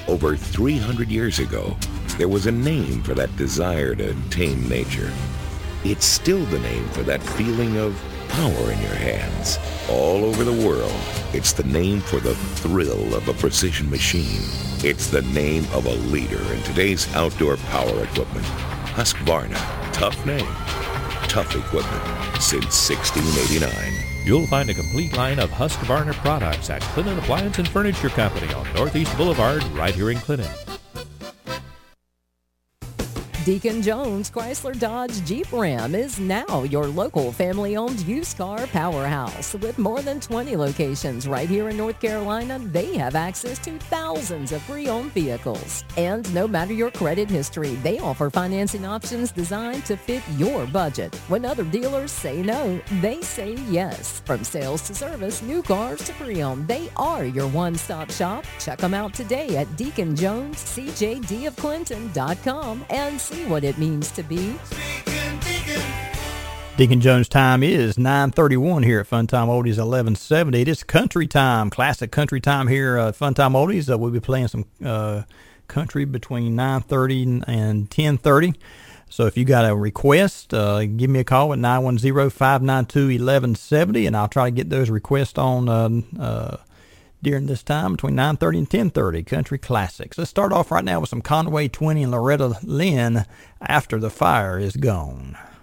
Over 300 years ago, there was a name for that desire to tame nature. It's still the name for that feeling of power in your hands. All over the world, it's the name for the thrill of a precision machine. It's the name of a leader in today's outdoor power equipment. Husqvarna. Tough name. Tough equipment since 1689. You'll find a complete line of Husqvarna products at Clinton Appliance and Furniture Company on Northeast Boulevard, right here in Clinton. Deacon Jones Chrysler Dodge Jeep Ram is now your local family-owned used car powerhouse. With more than 20 locations right here in North Carolina, they have access to thousands of pre-owned vehicles. And no matter your credit history, they offer financing options designed to fit your budget. When other dealers say no, they say yes. From sales to service, new cars to pre-owned, they are your one-stop shop. Check them out today at DeaconJonesCJDofClinton.com and see what it means to be Deacon Jones. Time is 9:31 here at Funtime Oldies 1170. It is country time, classic country time here at Funtime Oldies. We'll be playing some country between 9:30 and 10:30. So if you got a request, give me a call at 910-592-1170, and I'll try to get those requests on during this time between 9:30 and 10:30, country classics. Let's start off right now with some Conway Twitty and Loretta Lynn, After the Fire is Gone.